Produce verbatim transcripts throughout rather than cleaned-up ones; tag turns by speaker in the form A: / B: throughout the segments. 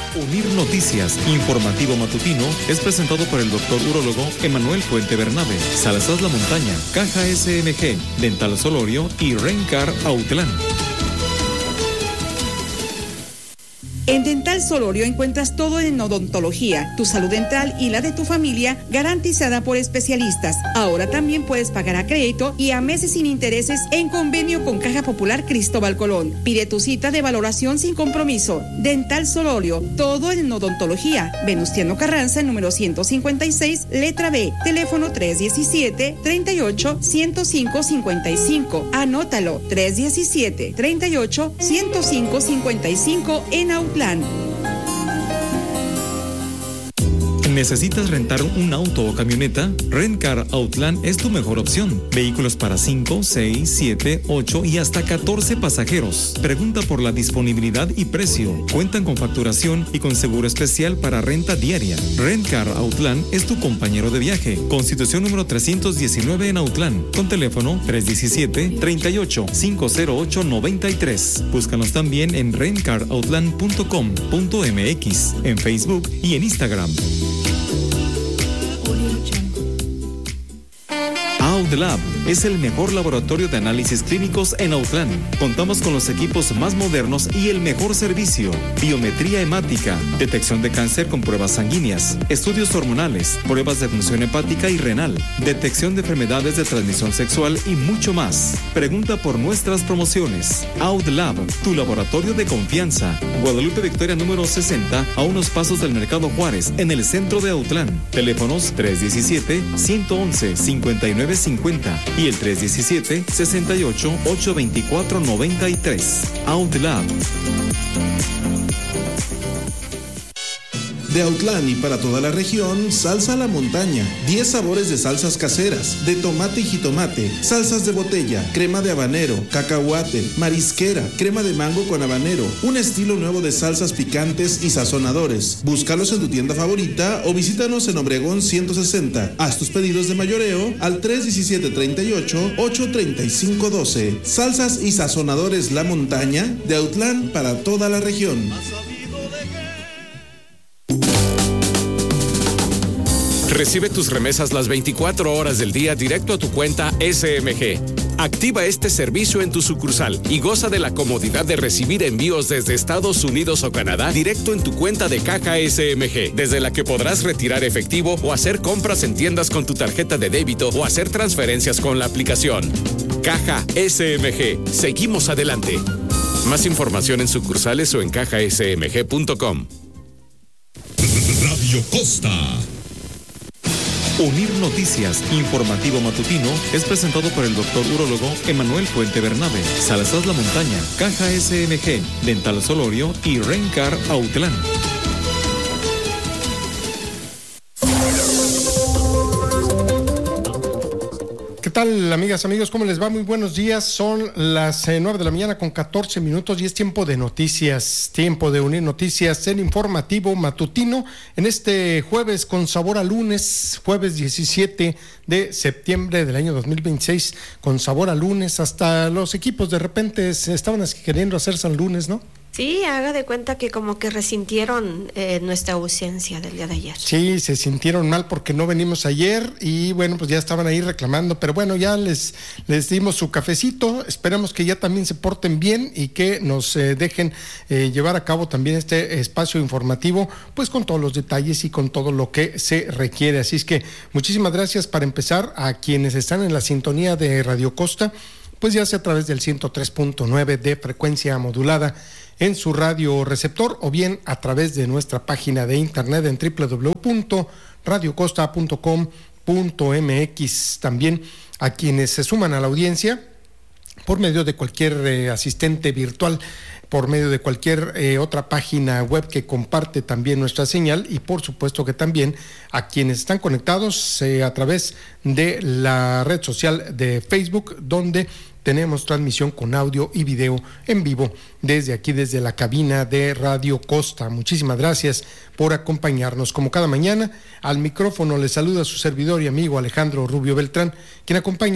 A: Unir Noticias, informativo matutino, es presentado por el doctor urólogo Emanuel Puente Bernabe, Salazar La Montaña, Caja S M G, Dental Solorio y Rencar Autlán.
B: En Dental Solorio encuentras todo en odontología, tu salud dental y la de tu familia garantizada por especialistas. Ahora también puedes pagar a crédito y a meses sin intereses en convenio con Caja Popular Cristóbal Colón. Pide tu cita de valoración sin compromiso. Dental Solorio, todo en odontología. Venustiano Carranza, número ciento cincuenta y seis, letra B. Teléfono tres diecisiete, treinta y ocho, ciento cinco, cincuenta y cinco. Anótalo, tres diecisiete, treinta y ocho, ciento cinco, cincuenta y cinco en Autlán.
A: ¿Necesitas rentar un auto o camioneta? Rentcar Autlán es tu mejor opción. Vehículos para cinco, seis, siete, ocho y hasta catorce pasajeros. Pregunta por la disponibilidad y precio. Cuentan con facturación y con seguro especial para renta diaria. Rentcar Autlán es tu compañero de viaje. Constitución número trescientos diecinueve en Autlán. Con teléfono tres diecisiete, treinta y ocho, cinco cero ocho, noventa y tres. Búscanos también en rentcar outlan punto com punto m x, en Facebook y en Instagram. Autlab es el mejor laboratorio de análisis clínicos en Autlán. Contamos con los equipos más modernos y el mejor servicio. Biometría hemática, detección de cáncer con pruebas sanguíneas, estudios hormonales, pruebas de función hepática y renal, detección de enfermedades de transmisión sexual y mucho más. Pregunta por nuestras promociones. Autlab, tu laboratorio de confianza. Guadalupe Victoria número sesenta, a unos pasos del Mercado Juárez, en el centro de Autlán. Teléfonos tres diecisiete, ciento once, cincuenta y nueve cincuenta y el tres diecisiete, sesenta y ocho, ochocientos veinticuatro, noventa y tres. Autlab.
C: De Autlán y para toda la región, Salsa La Montaña. diez sabores de salsas caseras, de tomate y jitomate, salsas de botella, crema de habanero, cacahuate, marisquera, crema de mango con habanero, un estilo nuevo de salsas picantes y sazonadores. Búscalos en tu tienda favorita o visítanos en Obregón ciento sesenta. Haz tus pedidos de mayoreo al tres diecisiete, treinta y ocho, ochocientos treinta y cinco, doce. Salsas y sazonadores La Montaña, de Autlán para toda la región.
D: Recibe tus remesas las veinticuatro horas del día directo a tu cuenta S M G. Activa este servicio en tu sucursal y goza de la comodidad de recibir envíos desde Estados Unidos o Canadá directo en tu cuenta de Caja S M G, desde la que podrás retirar efectivo o hacer compras en tiendas con tu tarjeta de débito o hacer transferencias con la aplicación. Caja S M G. Seguimos adelante. Más información en sucursales o en caja s m g punto com.
E: Radio Costa.
A: Unir Noticias, informativo matutino, es presentado por el doctor urólogo Emanuel Puente Bernabe, Salazar La Montaña, Caja S M G, Dental Solorio y Rencar Autlán.
F: ¿Qué tal, amigas, amigos? ¿Cómo les va? Muy buenos días. Son las eh, nueve de la mañana con catorce minutos y es tiempo de noticias, tiempo de Unir Noticias en informativo matutino en este jueves con sabor a lunes, jueves diecisiete de septiembre del año dos mil veintiséis, con sabor a lunes. Hasta los equipos de repente se estaban queriendo hacer San Lunes, ¿no?
G: Sí, haga de cuenta que como que resintieron eh, nuestra ausencia del día de ayer.
F: Sí, se sintieron mal porque no venimos ayer y bueno, pues ya estaban ahí reclamando, pero bueno, ya les, les dimos su cafecito, esperamos que ya también se porten bien y que nos eh, dejen eh, llevar a cabo también este espacio informativo, pues con todos los detalles y con todo lo que se requiere. Así es que muchísimas gracias para empezar a quienes están en la sintonía de Radio Costa, pues ya sea a través del ciento tres punto nueve de frecuencia modulada en su radio receptor o bien a través de nuestra página de internet en doble u doble u doble u punto radio costa punto com punto m x. También a quienes se suman a la audiencia por medio de cualquier eh, asistente virtual, por medio de cualquier eh, otra página web que comparte también nuestra señal y por supuesto que también a quienes están conectados eh, a través de la red social de Facebook, donde tenemos transmisión con audio y video en vivo desde aquí, desde la cabina de Radio Costa. Muchísimas gracias por acompañarnos. Como cada mañana, al micrófono le saluda su servidor y amigo Alejandro Rubio Beltrán, quien acompaña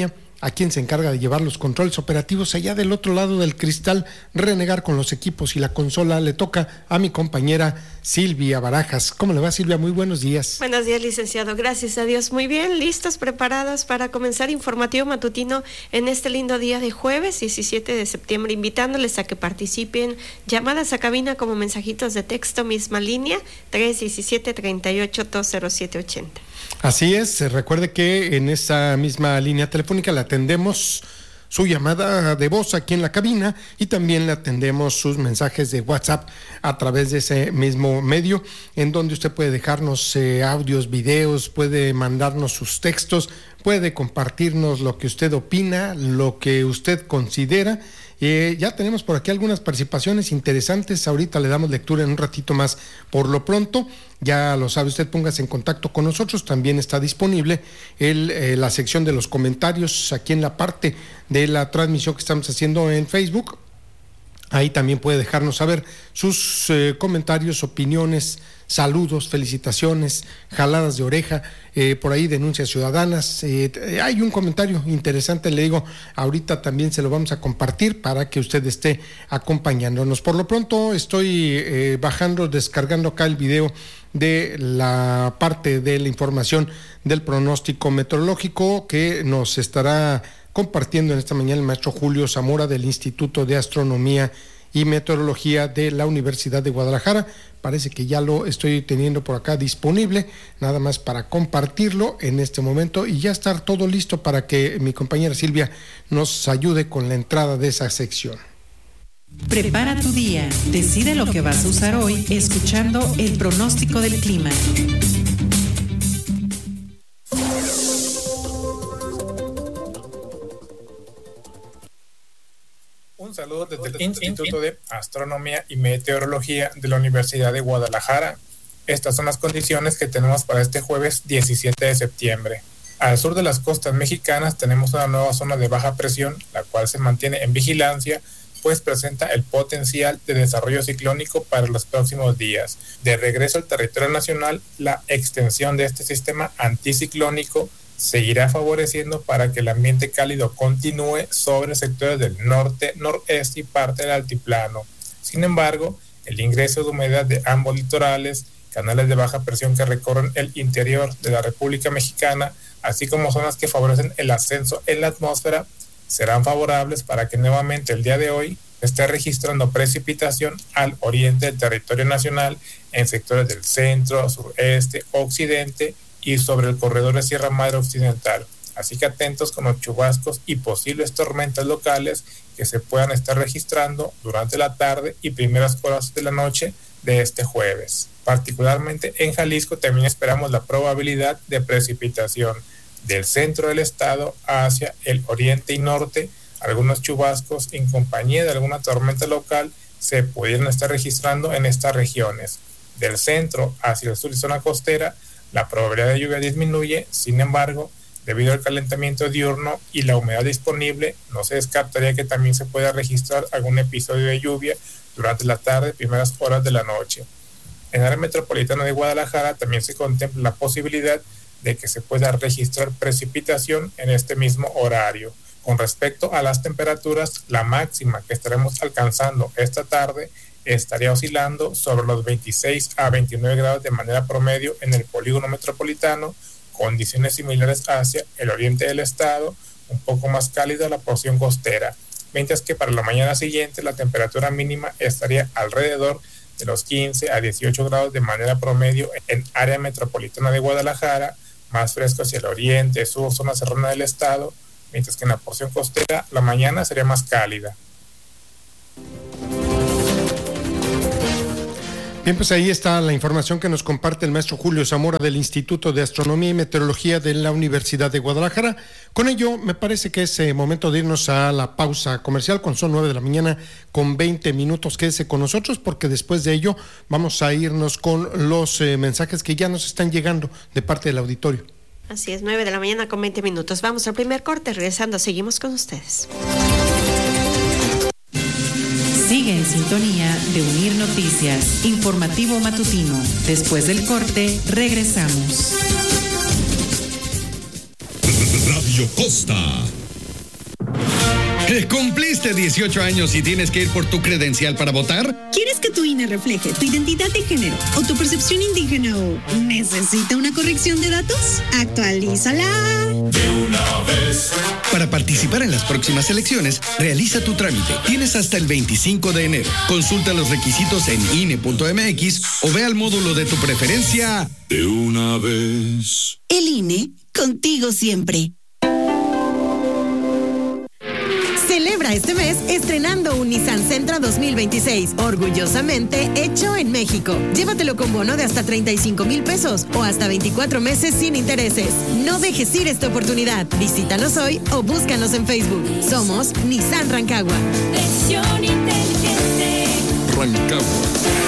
F: a quien se encarga de llevar los controles operativos allá del otro lado del cristal, renegar con los equipos y la consola, le toca a mi compañera Silvia Barajas. ¿Cómo le va, Silvia? Muy buenos días.
G: Buenos días, licenciado. Gracias a Dios. Muy bien, listos, preparados para comenzar informativo matutino en este lindo día de jueves diecisiete de septiembre, invitándoles a que participen. Llamadas a cabina como mensajitos de texto, misma línea, tres diecisiete, treinta y ocho, dos cero siete ochenta.
F: Así es, recuerde que en esa misma línea telefónica le atendemos su llamada de voz aquí en la cabina y también le atendemos sus mensajes de WhatsApp a través de ese mismo medio, en donde usted puede dejarnos eh, audios, videos, puede mandarnos sus textos, puede compartirnos lo que usted opina, lo que usted considera. Eh, ya tenemos por aquí algunas participaciones interesantes, ahorita le damos lectura en un ratito más. Por lo pronto, ya lo sabe usted, póngase en contacto con nosotros, también está disponible el, eh, la sección de los comentarios aquí en la parte de la transmisión que estamos haciendo en Facebook. Ahí también puede dejarnos saber sus eh, comentarios, opiniones, saludos, felicitaciones, jaladas de oreja, eh, por ahí denuncias ciudadanas. Eh, hay un comentario interesante, le digo, ahorita también se lo vamos a compartir para que usted esté acompañándonos. Por lo pronto estoy eh, bajando, descargando acá el video de la parte de la información del pronóstico meteorológico que nos estará compartiendo en esta mañana el maestro Julio Zamora del Instituto de Astronomía y Meteorología de la Universidad de Guadalajara. Parece que ya lo estoy teniendo por acá disponible, nada más para compartirlo en este momento y ya estar todo listo para que mi compañera Silvia nos ayude con la entrada de esa sección.
E: Prepara tu día, decide lo que vas a usar hoy escuchando el pronóstico del clima.
H: Un saludo desde el Instituto de Astronomía y Meteorología de la Universidad de Guadalajara. Estas son las condiciones que tenemos para este jueves diecisiete de septiembre. Al sur de las costas mexicanas tenemos una nueva zona de baja presión, la cual se mantiene en vigilancia, pues presenta el potencial de desarrollo ciclónico para los próximos días. De regreso al territorio nacional, la extensión de este sistema anticiclónico seguirá favoreciendo para que el ambiente cálido continúe sobre sectores del norte, noroeste y parte del altiplano. Sin embargo, el ingreso de humedad de ambos litorales, canales de baja presión que recorren el interior de la República Mexicana, así como zonas que favorecen el ascenso en la atmósfera, serán favorables para que nuevamente el día de hoy esté registrando precipitación al oriente del territorio nacional en sectores del centro, sureste, occidente y sobre el corredor de Sierra Madre Occidental. Así que atentos con los chubascos y posibles tormentas locales que se puedan estar registrando durante la tarde y primeras horas de la noche de este jueves. Particularmente en Jalisco también esperamos la probabilidad de precipitación del centro del estado hacia el oriente y norte. Algunos chubascos en compañía de alguna tormenta local se pudieran estar registrando en estas regiones. Del centro hacia el sur y zona costera, la probabilidad de lluvia disminuye. Sin embargo, debido al calentamiento diurno y la humedad disponible, no se descartaría que también se pueda registrar algún episodio de lluvia durante la tarde y primeras horas de la noche. En el área metropolitana de Guadalajara también se contempla la posibilidad de que se pueda registrar precipitación en este mismo horario. Con respecto a las temperaturas, la máxima que estaremos alcanzando esta tarde estaría oscilando sobre los veintiséis a veintinueve grados de manera promedio en el polígono metropolitano, condiciones similares hacia el oriente del estado, un poco más cálida la porción costera, mientras que para la mañana siguiente la temperatura mínima estaría alrededor de los quince a dieciocho grados de manera promedio en área metropolitana de Guadalajara, más fresco hacia el oriente, sur, zona serrana del estado, mientras que en la porción costera la mañana sería más cálida.
F: Bien, pues ahí está la información que nos comparte el maestro Julio Zamora del Instituto de Astronomía y Meteorología de la Universidad de Guadalajara. Con ello, me parece que es eh, momento de irnos a la pausa comercial, cuando son nueve de la mañana con veinte minutos. Quédese con nosotros porque después de ello vamos a irnos con los eh, mensajes que ya nos están llegando de parte del auditorio.
G: Así es, nueve de la mañana con veinte minutos. Vamos al primer corte, regresando, seguimos con ustedes.
E: Sigue en sintonía de Unir Noticias, informativo matutino. Después del corte, regresamos.
I: Radio Costa, ¿Cumpliste dieciocho años y tienes que ir por tu credencial para votar?
J: ¿Quieres que tu I N E refleje tu identidad de género o tu percepción indígena o necesita una corrección de datos? Actualízala
I: de una vez. Para participar en las próximas elecciones, realiza tu trámite. Tienes hasta el veinticinco de enero. Consulta los requisitos en I N E punto M X o ve al módulo de tu preferencia de una vez.
J: El I N E, contigo siempre. Celebra este mes estrenando un Nissan Sentra dos mil veintiséis, orgullosamente hecho en México. Llévatelo con bono de hasta treinta y cinco mil pesos o hasta veinticuatro meses sin intereses. No dejes ir esta oportunidad. Visítanos hoy o búscanos en Facebook. Somos Nissan Rancagua.
K: Versión inteligente.
I: Rancagua.